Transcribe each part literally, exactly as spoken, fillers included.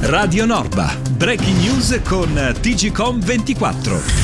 Radio Norba, breaking news con T G Com ventiquattro.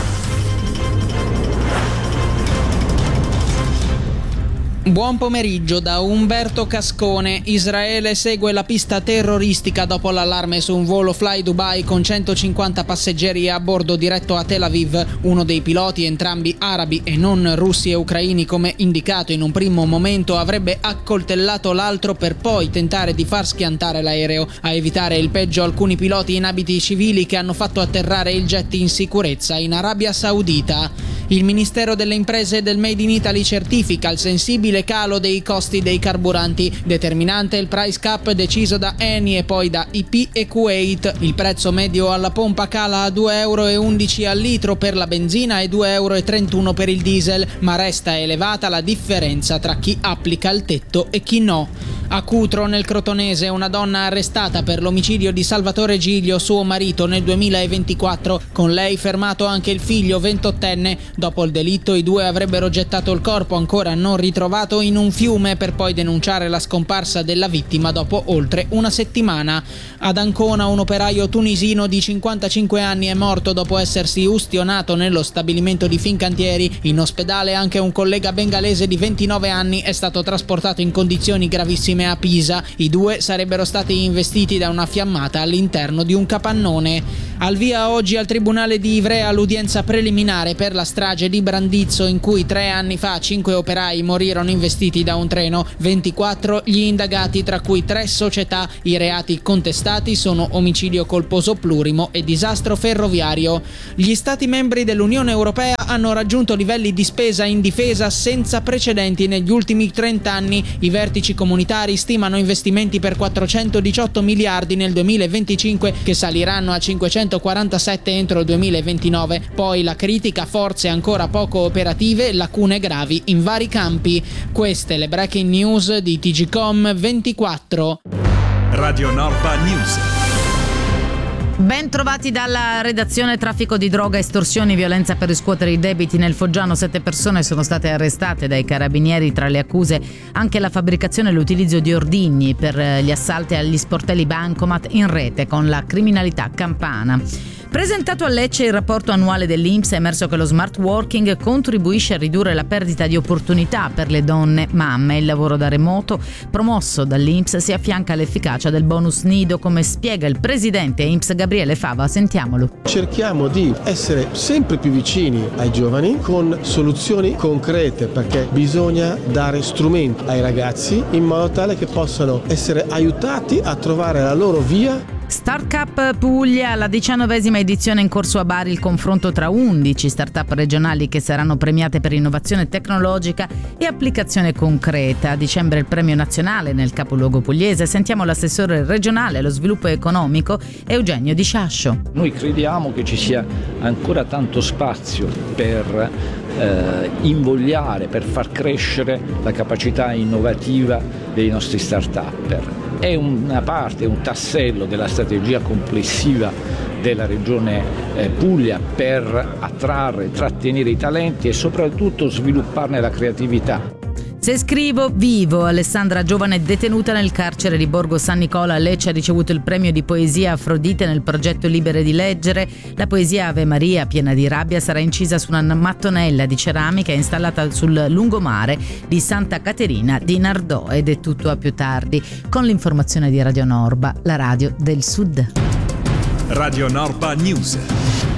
Buon pomeriggio da Umberto Cascone. Israele segue la pista terroristica dopo l'allarme su un volo Fly Dubai con centocinquanta passeggeri a bordo diretto a Tel Aviv. Uno dei piloti, entrambi arabi e non russi e ucraini come indicato in un primo momento, avrebbe accoltellato l'altro per poi tentare di far schiantare l'aereo. A evitare il peggio alcuni piloti in abiti civili che hanno fatto atterrare il jet in sicurezza in Arabia Saudita. Il Ministero delle Imprese e del Made in Italy certifica il sensibile calo dei costi dei carburanti. Determinante il price cap deciso da Eni e poi da I P e Kuwait. Il prezzo medio alla pompa cala a due virgola undici euro al litro per la benzina e due virgola trentuno euro per il diesel, ma resta elevata la differenza tra chi applica il tetto e chi no. A Cutro, nel Crotonese, una donna arrestata per l'omicidio di Salvatore Giglio, suo marito, nel duemilaventiquattro. Con lei fermato anche il figlio ventottenne. Dopo il delitto i due avrebbero gettato il corpo ancora non ritrovato in un fiume per poi denunciare la scomparsa della vittima dopo oltre una settimana. Ad Ancona un operaio tunisino di cinquantacinque anni è morto dopo essersi ustionato nello stabilimento di Fincantieri. In ospedale anche un collega bengalese di ventinove anni è stato trasportato in condizioni gravissime a Pisa. I due sarebbero stati investiti da una fiammata all'interno di un capannone. Al via oggi al Tribunale di Ivrea l'udienza preliminare per la strage di Brandizzo, in cui tre anni fa cinque operai morirono investiti da un treno. ventiquattro gli indagati, tra cui tre società. I reati contestati sono omicidio colposo plurimo e disastro ferroviario. Gli Stati membri dell'Unione Europea hanno raggiunto livelli di spesa in difesa senza precedenti negli ultimi trenta anni. I vertici comunitari stimano investimenti per quattrocentodiciotto miliardi nel duemilaventicinque, che saliranno a cinquecentoquarantasette entro il duemilaventinove. Poi la critica: forze ancora poco operative, lacune gravi in vari campi. Queste le breaking news di T G Com ventiquattro. Radio Norba News. Ben trovati dalla redazione. Traffico di droga, estorsioni, violenza per riscuotere i debiti. Nel Foggiano sette persone sono state arrestate dai carabinieri, tra le accuse anche la fabbricazione e l'utilizzo di ordigni per gli assalti agli sportelli bancomat in rete con la criminalità campana. Presentato a Lecce il rapporto annuale dell'I N P S, è emerso che lo smart working contribuisce a ridurre la perdita di opportunità per le donne mamme. Il lavoro da remoto promosso dall'I N P S si affianca all'efficacia del bonus nido, come spiega il presidente I N P S Gabriele Fava. Sentiamolo. Cerchiamo di essere sempre più vicini ai giovani con soluzioni concrete, perché bisogna dare strumenti ai ragazzi in modo tale che possano essere aiutati a trovare la loro via. Startup Puglia, la diciannovesima edizione in corso a Bari, il confronto tra undici startup regionali che saranno premiate per innovazione tecnologica e applicazione concreta. A dicembre il premio nazionale nel capoluogo pugliese. Sentiamo l'assessore regionale allo sviluppo economico Eugenio Di Sciascio. Noi crediamo che ci sia ancora tanto spazio per eh, invogliare, per far crescere la capacità innovativa dei nostri start-upper. È una parte, un tassello della strategia complessiva della Regione eh, Puglia per attrarre, trattenere i talenti e soprattutto svilupparne la creatività. Se scrivo, vivo. Alessandra, giovane detenuta nel carcere di Borgo San Nicola a Lecce, ha ricevuto il premio di poesia Afrodite nel progetto Libere di leggere. La poesia Ave Maria, piena di rabbia, sarà incisa su una mattonella di ceramica installata sul lungomare di Santa Caterina di Nardò. Ed è tutto, a più tardi con l'informazione di Radio Norba, la radio del Sud. Radio Norba News.